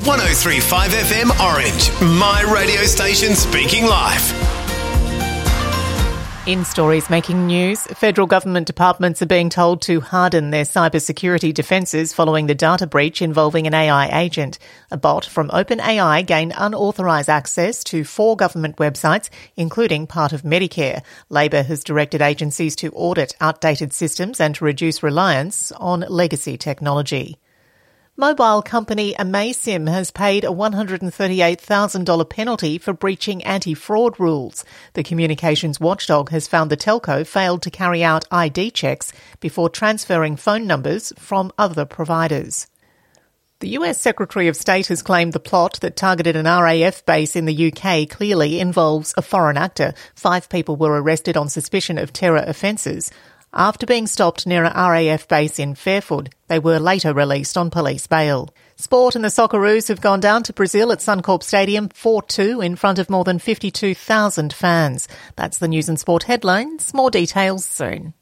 103.5 FM Orange, my radio station speaking live. In stories making news, federal government departments are being told to harden their cybersecurity defences following the data breach involving an AI agent. A bot from OpenAI gained unauthorised access to 4 government websites, including part of Medicare. Labor has directed agencies to audit outdated systems and to reduce reliance on legacy technology. Mobile company Amaysim has paid a $138,000 penalty for breaching anti-fraud rules. The communications watchdog has found the telco failed to carry out ID checks before transferring phone numbers from other providers. The US Secretary of State has claimed the plot that targeted an RAF base in the UK clearly involves a foreign actor. 5 people were arrested on suspicion of terror offences. After being stopped near a RAF base in Fairford, they were later released on police bail. Sport and the Socceroos have gone down to Brazil at Suncorp Stadium 4-2 in front of more than 52,000 fans. That's the news and sport headlines. More details soon.